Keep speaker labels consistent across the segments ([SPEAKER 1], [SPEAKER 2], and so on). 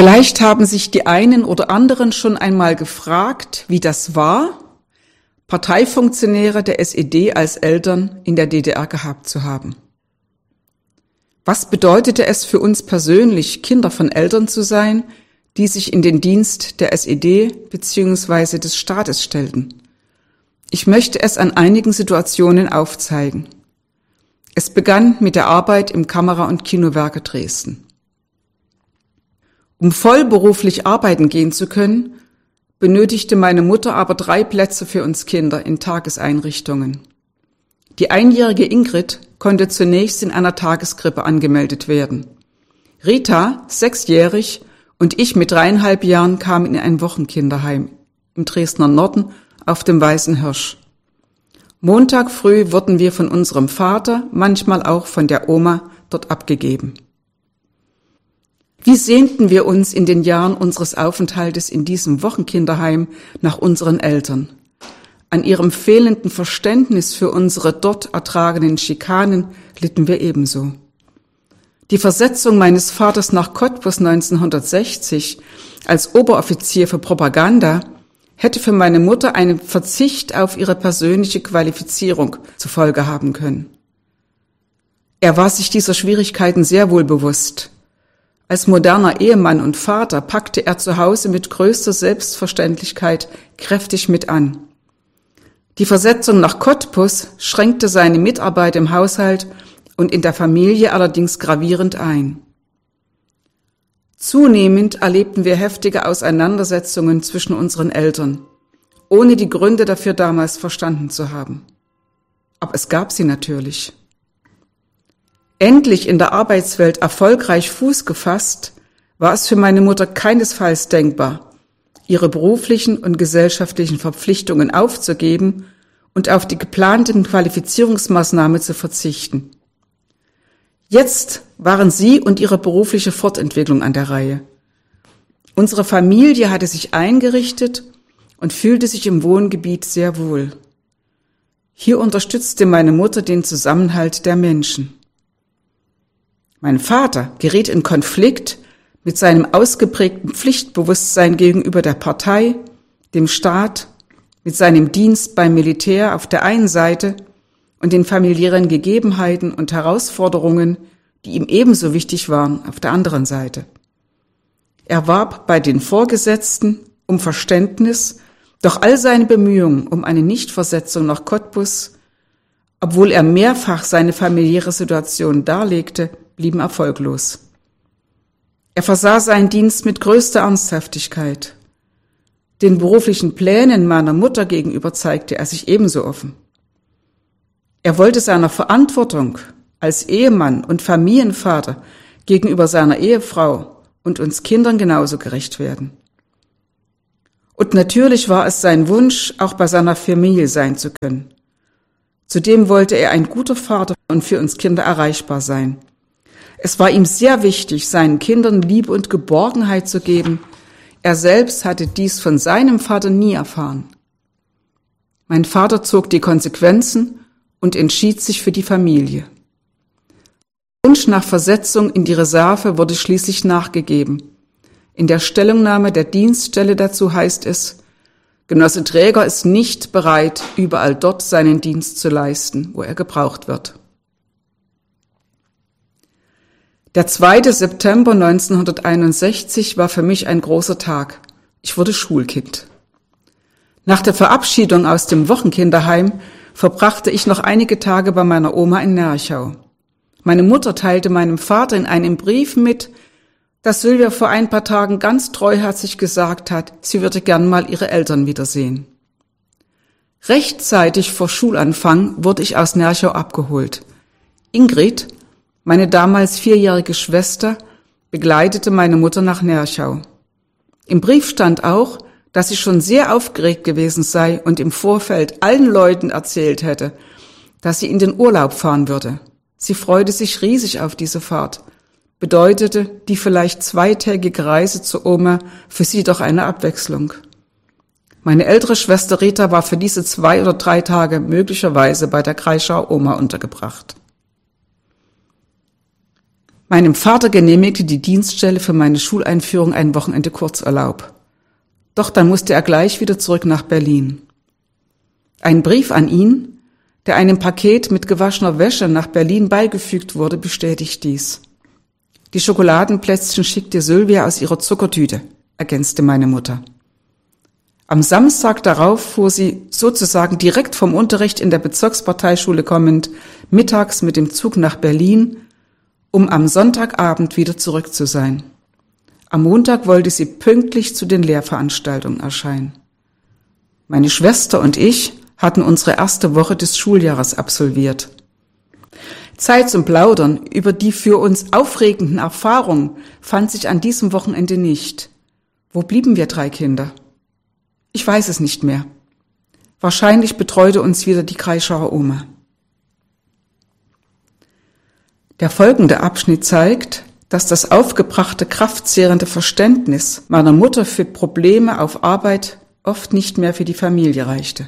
[SPEAKER 1] Vielleicht haben sich die einen oder anderen schon einmal gefragt, wie das war, Parteifunktionäre der SED als Eltern in der DDR gehabt zu haben. Was bedeutete es für uns persönlich, Kinder von Eltern zu sein, die sich in den Dienst der SED bzw. des Staates stellten? Ich möchte es an einigen Situationen aufzeigen. Es begann mit der Arbeit im Kamera- und Kinowerke Dresden. Um vollberuflich arbeiten gehen zu können, benötigte meine Mutter aber 3 Plätze für uns Kinder in Tageseinrichtungen. Die einjährige Ingrid konnte zunächst in einer Tageskrippe angemeldet werden. Rita, 6-jährig, und ich mit 3,5 Jahren kamen in ein Wochenkinderheim im Dresdner Norden auf dem Weißen Hirsch. Montag früh wurden wir von unserem Vater, manchmal auch von der Oma, dort abgegeben. Wie sehnten wir uns in den Jahren unseres Aufenthaltes in diesem Wochenkinderheim nach unseren Eltern. An ihrem fehlenden Verständnis für unsere dort ertragenen Schikanen litten wir ebenso. Die Versetzung meines Vaters nach Cottbus 1960 als Oberoffizier für Propaganda hätte für meine Mutter einen Verzicht auf ihre persönliche Qualifizierung zur Folge haben können. Er war sich dieser Schwierigkeiten sehr wohl bewusst. Als moderner Ehemann und Vater packte er zu Hause mit größter Selbstverständlichkeit kräftig mit an. Die Versetzung nach Cottbus schränkte seine Mitarbeit im Haushalt und in der Familie allerdings gravierend ein. Zunehmend erlebten wir heftige Auseinandersetzungen zwischen unseren Eltern, ohne die Gründe dafür damals verstanden zu haben. Aber es gab sie natürlich. Endlich in der Arbeitswelt erfolgreich Fuß gefasst, war es für meine Mutter keinesfalls denkbar, ihre beruflichen und gesellschaftlichen Verpflichtungen aufzugeben und auf die geplanten Qualifizierungsmaßnahmen zu verzichten. Jetzt waren sie und ihre berufliche Fortentwicklung an der Reihe. Unsere Familie hatte sich eingerichtet und fühlte sich im Wohngebiet sehr wohl. Hier unterstützte meine Mutter den Zusammenhalt der Menschen. Mein Vater geriet in Konflikt mit seinem ausgeprägten Pflichtbewusstsein gegenüber der Partei, dem Staat, mit seinem Dienst beim Militär auf der einen Seite und den familiären Gegebenheiten und Herausforderungen, die ihm ebenso wichtig waren, auf der anderen Seite. Er warb bei den Vorgesetzten um Verständnis, doch all seine Bemühungen um eine Nichtversetzung nach Cottbus, obwohl er mehrfach seine familiäre Situation darlegte, blieben erfolglos. Er versah seinen Dienst mit größter Ernsthaftigkeit. Den beruflichen Plänen meiner Mutter gegenüber zeigte er sich ebenso offen. Er wollte seiner Verantwortung als Ehemann und Familienvater gegenüber seiner Ehefrau und uns Kindern genauso gerecht werden. Und natürlich war es sein Wunsch, auch bei seiner Familie sein zu können. Zudem wollte er ein guter Vater und für uns Kinder erreichbar sein. Es war ihm sehr wichtig, seinen Kindern Liebe und Geborgenheit zu geben. Er selbst hatte dies von seinem Vater nie erfahren. Mein Vater zog die Konsequenzen und entschied sich für die Familie. Der Wunsch nach Versetzung in die Reserve wurde schließlich nachgegeben. In der Stellungnahme der Dienststelle dazu heißt es: Genosse Träger ist nicht bereit, überall dort seinen Dienst zu leisten, wo er gebraucht wird. Der 2. September 1961 war für mich ein großer Tag. Ich wurde Schulkind. Nach der Verabschiedung aus dem Wochenkinderheim verbrachte ich noch einige Tage bei meiner Oma in Nerchau. Meine Mutter teilte meinem Vater in einem Brief mit, dass Sylvia vor ein paar Tagen ganz treuherzig gesagt hat, sie würde gern mal ihre Eltern wiedersehen. Rechtzeitig vor Schulanfang wurde ich aus Nerchau abgeholt. Ingrid, meine damals 4-jährige Schwester, begleitete meine Mutter nach Nerchau. Im Brief stand auch, dass sie schon sehr aufgeregt gewesen sei und im Vorfeld allen Leuten erzählt hätte, dass sie in den Urlaub fahren würde. Sie freute sich riesig auf diese Fahrt. Bedeutete die vielleicht 2-tägige Reise zur Oma für sie doch eine Abwechslung. Meine ältere Schwester Rita war für diese 2 oder 3 Tage möglicherweise bei der Kreischauer Oma untergebracht. Meinem Vater genehmigte die Dienststelle für meine Schuleinführung ein Wochenende Kurzurlaub. Doch dann musste er gleich wieder zurück nach Berlin. Ein Brief an ihn, der einem Paket mit gewaschener Wäsche nach Berlin beigefügt wurde, bestätigt dies. Die Schokoladenplätzchen schickte Sylvia aus ihrer Zuckertüte, ergänzte meine Mutter. Am Samstag darauf fuhr sie, sozusagen direkt vom Unterricht in der Bezirksparteischule kommend, mittags mit dem Zug nach Berlin, um am Sonntagabend wieder zurück zu sein. Am Montag wollte sie pünktlich zu den Lehrveranstaltungen erscheinen. Meine Schwester und ich hatten unsere erste Woche des Schuljahres absolviert. Zeit zum Plaudern über die für uns aufregenden Erfahrungen fand sich an diesem Wochenende nicht. Wo blieben wir 3 Kinder? Ich weiß es nicht mehr. Wahrscheinlich betreute uns wieder die Kreischauer Oma. Der folgende Abschnitt zeigt, dass das aufgebrachte, kraftzehrende Verständnis meiner Mutter für Probleme auf Arbeit oft nicht mehr für die Familie reichte.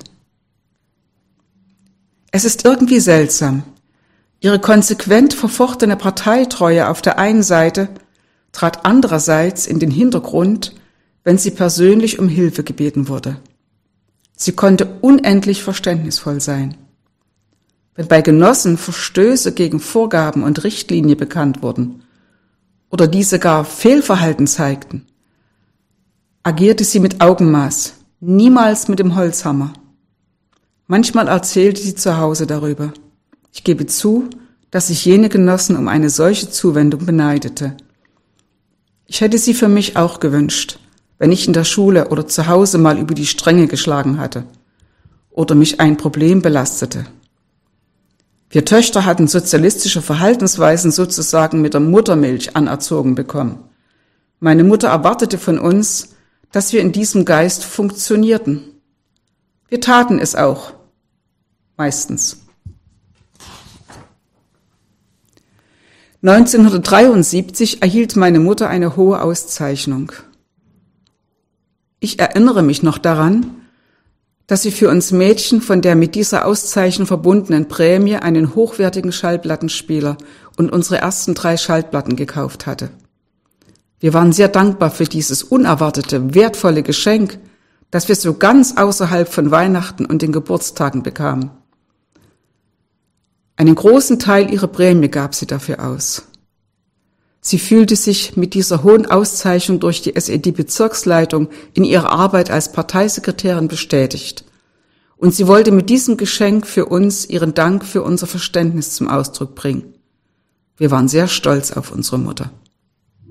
[SPEAKER 1] Es ist irgendwie seltsam. Ihre konsequent verfochtene Parteitreue auf der einen Seite trat andererseits in den Hintergrund, wenn sie persönlich um Hilfe gebeten wurde. Sie konnte unendlich verständnisvoll sein. Wenn bei Genossen Verstöße gegen Vorgaben und Richtlinie bekannt wurden oder diese gar Fehlverhalten zeigten, agierte sie mit Augenmaß, niemals mit dem Holzhammer. Manchmal erzählte sie zu Hause darüber. Ich gebe zu, dass ich jene Genossen um eine solche Zuwendung beneidete. Ich hätte sie für mich auch gewünscht, wenn ich in der Schule oder zu Hause mal über die Stränge geschlagen hatte oder mich ein Problem belastete. Wir Töchter hatten sozialistische Verhaltensweisen sozusagen mit der Muttermilch anerzogen bekommen. Meine Mutter erwartete von uns, dass wir in diesem Geist funktionierten. Wir taten es auch, meistens. 1973 erhielt meine Mutter eine hohe Auszeichnung. Ich erinnere mich noch daran, dass sie für uns Mädchen von der mit dieser Auszeichnung verbundenen Prämie einen hochwertigen Schallplattenspieler und unsere ersten 3 Schallplatten gekauft hatte. Wir waren sehr dankbar für dieses unerwartete, wertvolle Geschenk, das wir so ganz außerhalb von Weihnachten und den Geburtstagen bekamen. Einen großen Teil ihrer Prämie gab sie dafür aus. Sie fühlte sich mit dieser hohen Auszeichnung durch die SED-Bezirksleitung in ihrer Arbeit als Parteisekretärin bestätigt. Und sie wollte mit diesem Geschenk für uns ihren Dank für unser Verständnis zum Ausdruck bringen. Wir waren sehr stolz auf unsere Mutter.